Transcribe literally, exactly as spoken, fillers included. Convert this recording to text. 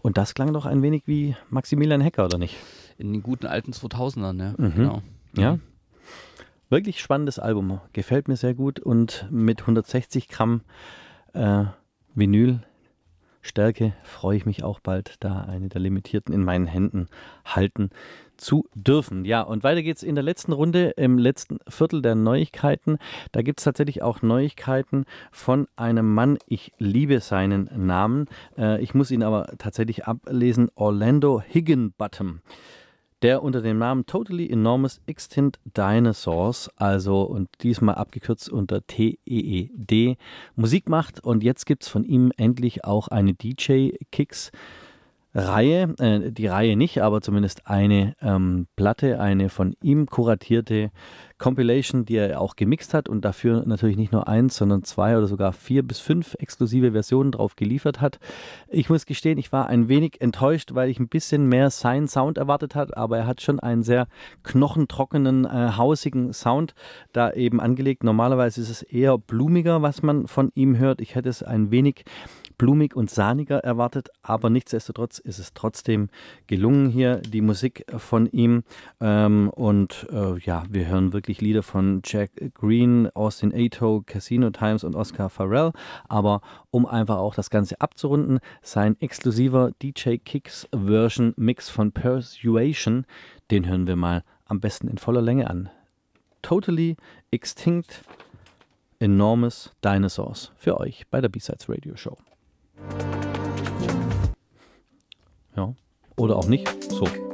Und das klang doch ein wenig wie Maximilian Hecker, oder nicht? In den guten alten zweitausendern, ja. Mhm. Genau. Ja. Wirklich spannendes Album. Gefällt mir sehr gut. Und mit hundertsechzig Gramm äh, Vinylstärke freue ich mich auch bald, da eine der limitierten in meinen Händen halten zu dürfen. Ja, und weiter geht's in der letzten Runde, im letzten Viertel der Neuigkeiten. Da gibt es tatsächlich auch Neuigkeiten von einem Mann. Ich liebe seinen Namen. Äh, ich muss ihn aber tatsächlich ablesen. Orlando Higginbottom. Der unter dem Namen Totally Enormous Extinct Dinosaurs, also und diesmal abgekürzt unter T E E D, Musik macht. Und jetzt gibt es von ihm endlich auch eine D J-Kicks Reihe, äh, die Reihe nicht, aber zumindest eine ähm, Platte, eine von ihm kuratierte Compilation, die er auch gemixt hat und dafür natürlich nicht nur eins, sondern zwei oder sogar vier bis fünf exklusive Versionen drauf geliefert hat. Ich muss gestehen, ich war ein wenig enttäuscht, weil ich ein bisschen mehr seinen Sound erwartet hatte, aber er hat schon einen sehr knochentrockenen, äh, hausigen Sound da eben angelegt. Normalerweise ist es eher blumiger, was man von ihm hört. Ich hätte es ein wenig blumig und sahniger erwartet, aber nichtsdestotrotz ist es trotzdem gelungen hier, die Musik von ihm. Ähm, und äh, ja, wir hören wirklich Lieder von Jack Green, Austin Ato, Casino Times und Oscar Farrell. Aber um einfach auch das Ganze abzurunden, sein exklusiver D J Kicks Version Mix von Persuasion, den hören wir mal am besten in voller Länge an. Totally Extinct Enormous Dinosaurs für euch bei der B-Sides Radio Show. Ja, oder auch nicht. So.